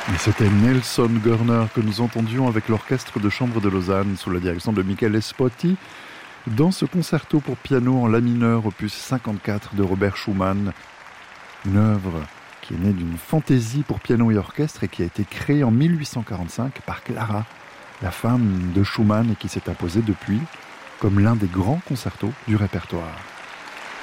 Et c'était Nelson Görner que nous entendions avec l'orchestre de chambre de Lausanne sous la direction de Michele Spotti dans ce concerto pour piano en la mineur opus 54 de Robert Schumann, une œuvre qui est née d'une fantaisie pour piano et orchestre et qui a été créée en 1845 par Clara, la femme de Schumann, et qui s'est imposée depuis comme l'un des grands concertos du répertoire.